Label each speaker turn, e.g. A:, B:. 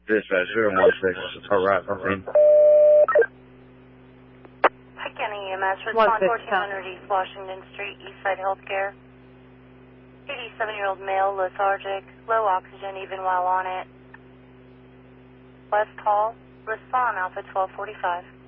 A: Dispatch 016, alright, scene.
B: County EMS, respond 1400 East Washington Street, Eastside Healthcare. 87-year-old male, lethargic, low oxygen even while on it. West Hall, respond Alpha 1245.